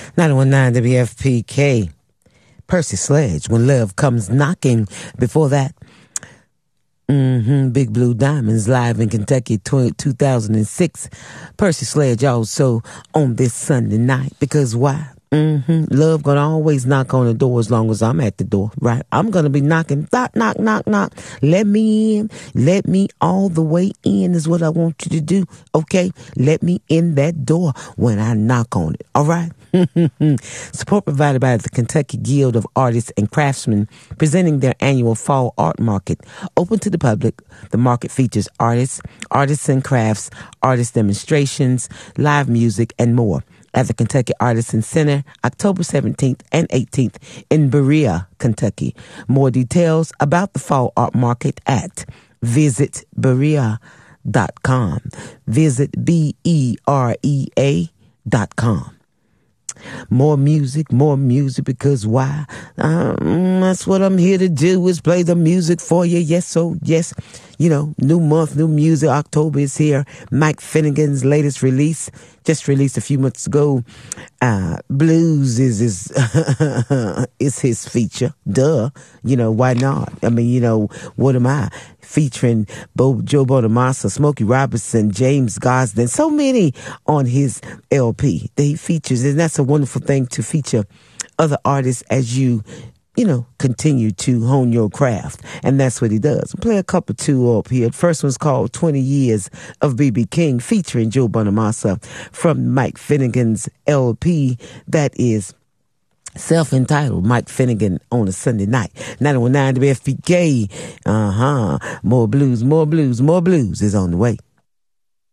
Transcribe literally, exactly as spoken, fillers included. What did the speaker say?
nine one nine W F P K. Percy Sledge, When Love Comes Knocking. Before that, mm-hmm, Big Blue Diamonds, live in Kentucky, two thousand six. Percy Sledge also on this Sunday night. Because why? Mm-hmm. Love gonna always knock on the door as long as I'm at the door, right? I'm gonna be knocking, knock, knock, knock, knock. Let me in. Let me all the way in is what I want you to do, okay? Let me in that door when I knock on it, all right? Support provided by the Kentucky Guild of Artists and Craftsmen, presenting their annual Fall Art Market. Open to the public, the market features artists, artists and crafts, artist demonstrations, live music, and more. At the Kentucky Artisan Center, October seventeenth and eighteenth in Berea, Kentucky. More details about the Fall Art Market at visit berea dot com. Visit B E R E A dot com. More music, more music, because why? Um, that's what I'm here to do, is play the music for you. Yes, so yes, you know, new month, new music. October is here. Mike Finnegan's latest release, just released a few months ago. Uh, blues is his, is his feature. Duh. You know, why not? I mean, you know, what am I? Featuring Bo, Joe Bonamassa, Smokey Robinson, James Gosden, so many on his L P that he features. And that's a wonderful thing, to feature other artists as you, you know, continue to hone your craft. And that's what he does. We'll play a couple two up here. The first one's called twenty years of B B King, featuring Joe Bonamassa, from Mike Finnegan's L P. That is self-entitled, Mike Finnegan on a Sunday night. nine one nine W F P K. Uh-huh. More blues, more blues, more blues is on the way.